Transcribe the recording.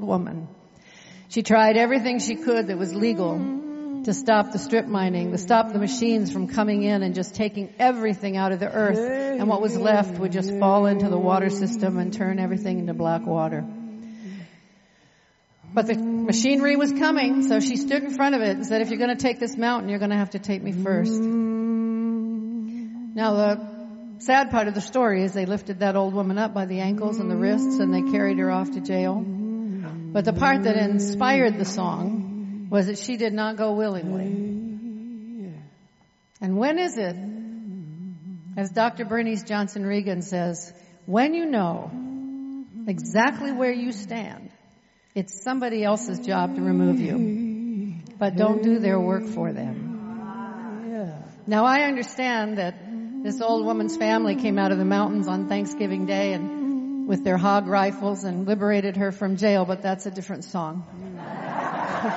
woman. She tried everything she could that was legal to stop the strip mining, to stop the machines from coming in and just taking everything out of the earth, and what was left would just fall into the water system and turn everything into black water. But the machinery was coming, so she stood in front of it and said, if you're going to take this mountain, you're going to have to take me first. Now, the sad part of the story is they lifted that old woman up by the ankles and the wrists, and they carried her off to jail. But the part that inspired the song was that she did not go willingly. And when is it, as Dr. Bernice Johnson Reagan says, when you know exactly where you stand, it's somebody else's job to remove you. But don't do their work for them. Now, I understand that this old woman's family came out of the mountains on Thanksgiving Day and with their hog rifles and liberated her from jail, but that's a different song.